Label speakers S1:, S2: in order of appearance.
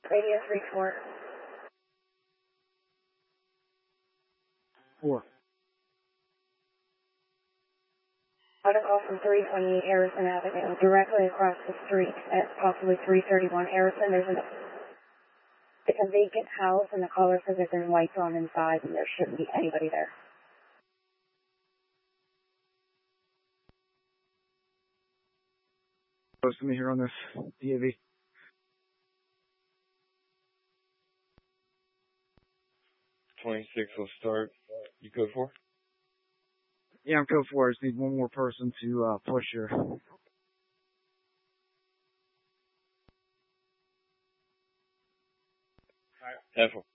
S1: Radio 3-4.
S2: 4.
S1: Auto call from 328 Harrison Avenue, directly across the street at possibly 331 Harrison. It's a vacant house, and the caller says that there's lights on inside, and there shouldn't be anybody there.
S2: Close to me here on this DAV.
S3: .26 will start. You code 4?
S2: Yeah, I'm code 4. I just need one more person to push here.
S3: 10-4.